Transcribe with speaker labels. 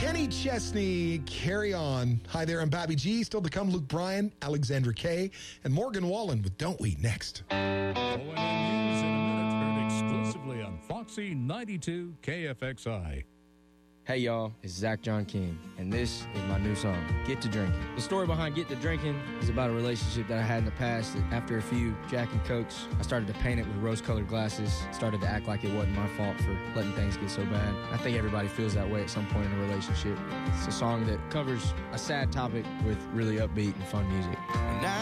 Speaker 1: Kenny Chesney, Carry On. Hi there, I'm Bobby G. Still to come, Luke Bryan, Alexandra Kay, and Morgan Wallen with Don't We next.
Speaker 2: ONN News in a minute, heard exclusively on Foxy 92 KFXI.
Speaker 3: Hey y'all, it's Zach John King, and this is my new song, Get to Drinking. The story behind Get to Drinking is about a relationship that I had in the past that after a few Jack and Cokes, I started to paint it with rose-colored glasses, started to act like it wasn't my fault for letting things get so bad. I think everybody feels that way at some point in a relationship. It's a song that covers a sad topic with really upbeat and fun music.
Speaker 4: And I